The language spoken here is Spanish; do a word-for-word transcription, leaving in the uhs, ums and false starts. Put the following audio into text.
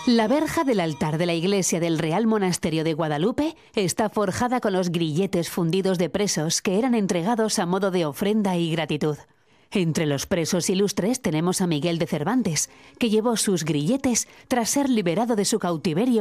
La verja del altar de la iglesia del Real Monasterio de Guadalupe está forjada con los grilletes fundidos de presos que eran entregados a modo de ofrenda y gratitud. Entre los presos ilustres tenemos a Miguel de Cervantes, que llevó sus grilletes tras ser liberado de su cautiverio